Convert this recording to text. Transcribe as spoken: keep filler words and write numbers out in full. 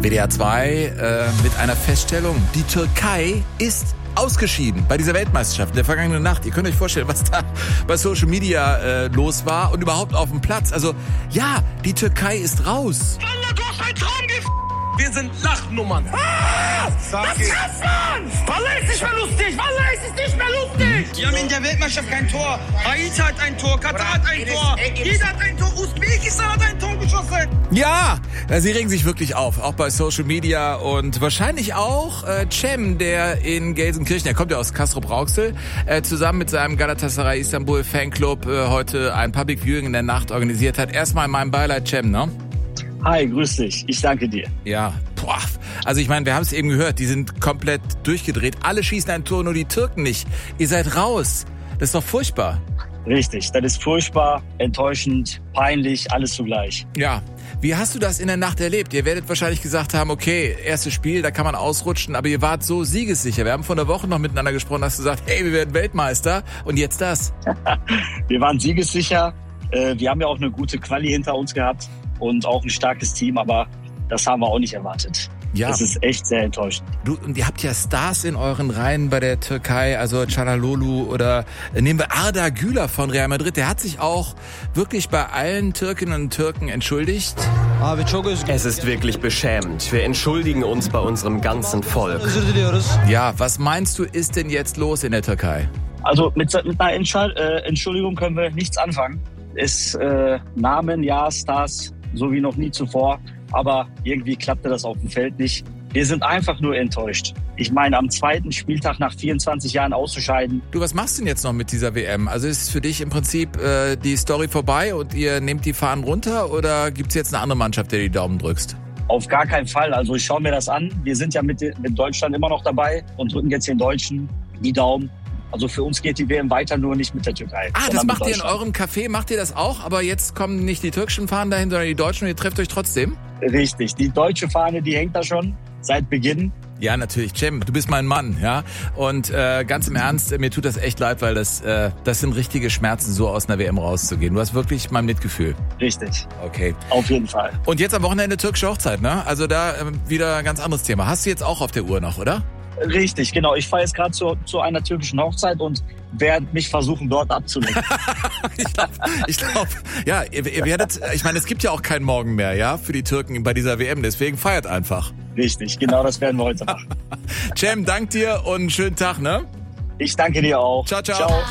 W D R zwei äh, mit einer Feststellung. Die Türkei ist ausgeschieden bei dieser Weltmeisterschaft in der vergangenen Nacht. Ihr könnt euch vorstellen, was da bei Social Media äh, los war und überhaupt auf dem Platz. Also ja, die Türkei ist raus. Wallah, du hast einen Traum gef... Wir sind Lachnummern. Ah, das kannst man! Wallah, ist nicht mehr lustig! Wallah, ist es nicht mehr lustig! Wir haben in der Weltmeisterschaft kein Tor. Haiti hat ein Tor, Katar hat ein Tor, jeder hat ein Tor, Usbekistan hat ein Tor geschossen. Ja, sie regen sich wirklich auf, auch bei Social Media und wahrscheinlich auch äh, Cem, der in Gelsenkirchen, der kommt ja aus Castrop-Rauxel, äh, zusammen mit seinem Galatasaray Istanbul Fanclub äh, heute ein Public Viewing in der Nacht organisiert hat. Erstmal mein Beileid, Cem, ne? Hi, grüß dich. Ich danke dir. Ja, boah. Also ich meine, wir haben es eben gehört, die sind komplett durchgedreht. Alle schießen ein Tor, nur die Türken nicht. Ihr seid raus. Das ist doch furchtbar. Richtig, das ist furchtbar, enttäuschend, peinlich, alles zugleich. Ja. Wie hast du das in der Nacht erlebt? Ihr werdet wahrscheinlich gesagt haben, okay, erstes Spiel, da kann man ausrutschen, aber ihr wart so siegessicher. Wir haben vor einer Woche noch miteinander gesprochen, hast gesagt, hey, wir werden Weltmeister und jetzt das. Wir waren siegessicher. Wir haben ja auch eine gute Quali hinter uns gehabt und auch ein starkes Team, aber das haben wir auch nicht erwartet. Ja. Das ist echt sehr enttäuschend. Du, und ihr habt ja Stars in euren Reihen bei der Türkei, also Çalhanoğlu oder nehmen wir Arda Güler von Real Madrid. Der hat sich auch wirklich bei allen Türkinnen und Türken entschuldigt. Es ist wirklich beschämend. Wir entschuldigen uns bei unserem ganzen Volk. Ja, was meinst du, ist denn jetzt los in der Türkei? Also mit, mit einer Entschall- äh, Entschuldigung können wir nichts anfangen. Es äh, Namen, ja, Stars, so wie noch nie zuvor. Aber irgendwie klappte das auf dem Feld nicht. Wir sind einfach nur enttäuscht. Ich meine, am zweiten Spieltag nach vierundzwanzig Jahren auszuscheiden. Du, was machst du denn jetzt noch mit dieser W M? Also ist für dich im Prinzip äh, die Story vorbei und ihr nehmt die Fahnen runter oder gibt's jetzt eine andere Mannschaft, der die Daumen drückst? Auf gar keinen Fall. Also ich schaue mir das an. Wir sind ja mit, mit Deutschland immer noch dabei und drücken jetzt den Deutschen die Daumen. Also für uns geht die W M weiter, nur nicht mit der Türkei. Ah, das macht ihr in eurem Café, macht ihr das auch? Aber jetzt kommen nicht die türkischen Fahnen dahin, sondern die deutschen und ihr trefft euch trotzdem? Richtig, die deutsche Fahne, die hängt da schon seit Beginn. Ja, natürlich, Cem, du bist mein Mann, ja. Und äh, ganz im Ernst, mir tut das echt leid, weil das, äh, das sind richtige Schmerzen, so aus einer W M rauszugehen. Du hast wirklich mein Mitgefühl. Richtig. Okay. Auf jeden Fall. Und jetzt am Wochenende türkische Hochzeit, ne? Also da äh, wieder ein ganz anderes Thema. Hast du jetzt auch auf der Uhr noch, oder? Richtig, genau. Ich fahre jetzt gerade zu, zu einer türkischen Hochzeit und werde mich versuchen, dort abzulenken. ich glaube, ich glaub, ja, ihr, ihr werdet, ich meine, es gibt ja auch keinen Morgen mehr, ja, für die Türken bei dieser W M, deswegen feiert einfach. Richtig, genau das werden wir heute machen. Cem, dank dir und einen schönen Tag, ne? Ich danke dir auch. Ciao, ciao. Ciao.